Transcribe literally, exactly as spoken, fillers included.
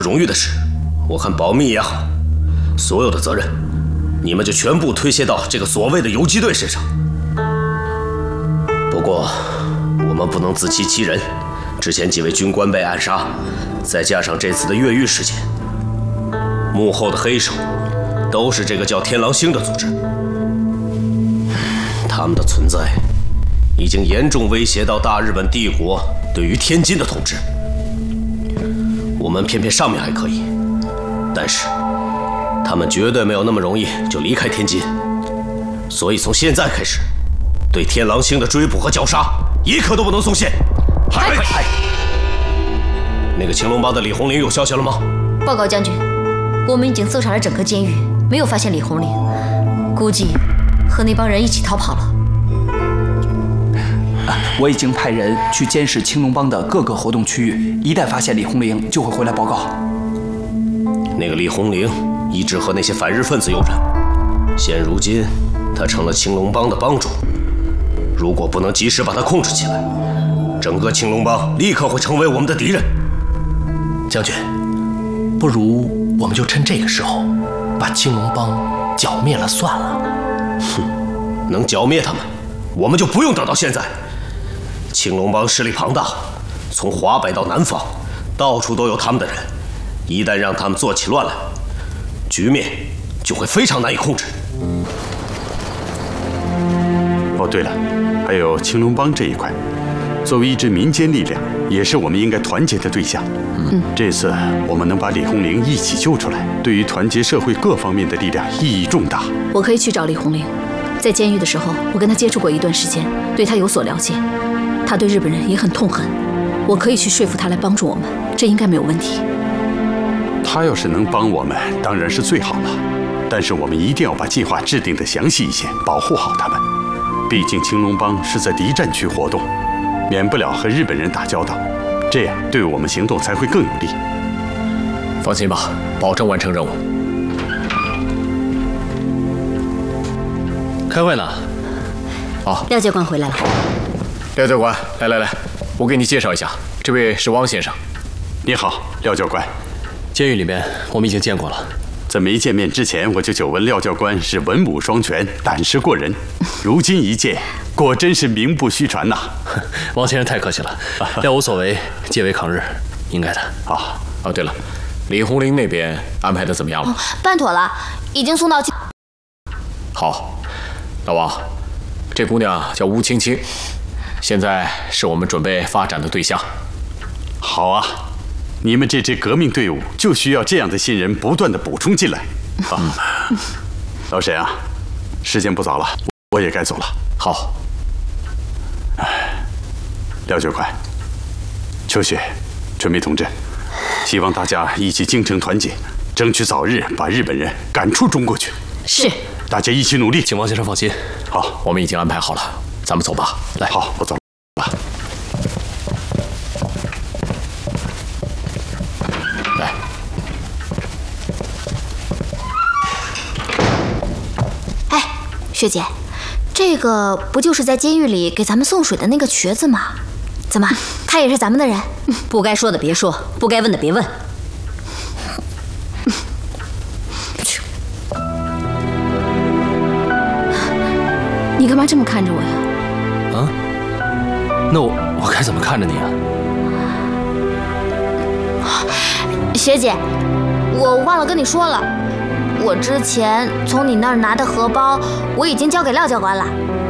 荣誉的事，我看保密也好，所有的责任，你们就全部推卸到这个所谓的游击队身上。不过，我们不能自欺欺人。之前几位军官被暗杀，再加上这次的越狱事件，幕后的黑手都是这个叫天狼星的组织。他们的存在已经严重威胁到大日本帝国对于天津的统治。我们偏偏上面还可以，但是他们绝对没有那么容易就离开天津。所以从现在开始，对天狼星的追捕和绞杀一刻都不能松懈。 嗨！ 那个青龙帮的李红玲有消息了吗？ 报告将军，我们已经搜查了整个监狱，没有发现李红玲，估计和那帮人一起逃跑了。 我已经派人去监视青龙帮的各个活动区域，一旦发现李红玲，就会回来报告。 那个李红玲一直和那些反日分子有染，现如今他成了青龙帮的帮主。如果不能及时把他控制起来，整个青龙帮立刻会成为我们的敌人。 将军，不如我们就趁这个时候把青龙帮剿灭了算了。 哼，能剿灭他们，我们就不用等到现在。青龙帮势力庞大，从华北到南方，到处都有他们的人。一旦让他们做起乱来，局面就会非常难以控制。 哦，对了，还有青龙帮这一块，作为一支民间力量，也是我们应该团结的对象。嗯，这次我们能把李红玲一起救出来，对于团结社会各方面的力量意义重大。 我可以去找李红玲，在监狱的时候，我跟她接触过一段时间，对她有所了解。她对日本人也很痛恨，我可以去说服她来帮助我们，这应该没有问题。 她要是能帮我们，当然是最好了。但是我们一定要把计划制定得详细一些，保护好他们。毕竟青龙帮是在敌占区活动，免不了和日本人打交道，这样对我们行动才会更有利。 放心吧，保证完成任务。开会呢？啊， 廖教官回来了。 廖教官，来来来，我给你介绍一下，这位是汪先生。 你好，廖教官。 监狱里面我们已经见过了。 在没见面之前，我就久闻廖教官是文武双全，胆识过人。如今一见，果真是名不虚传呐！ 汪先生太客气了，廖无所为，皆为抗日，应该的。 啊哦，对了，李红玲那边安排的怎么样了？ 哦，办妥了，已经送到。 好，老王，这姑娘叫吴青青，现在是我们准备发展的对象。 好啊。你们这支革命队伍就需要这样的新人不断的补充进来。啊，老沈啊，时间不早了，我也该走了。 好。 哎，廖教官、秋雪、春梅同志，希望大家一起精诚团结，争取早日把日本人赶出中国去。 是。 大家一起努力。 请王先生放心。 好， 我们已经安排好了，咱们走吧。来， 好，我走了。 来， 哎，学姐，这个不就是在监狱里给咱们送水的那个瘸子吗？怎么，他也是咱们的人？ 不该说的别说，不该问的别问。 你干嘛这么看着我呀？ 啊？那我我该怎么看着你啊？ 学姐，我忘了跟你说了，我之前从你那儿拿的荷包，我已经交给廖教官了。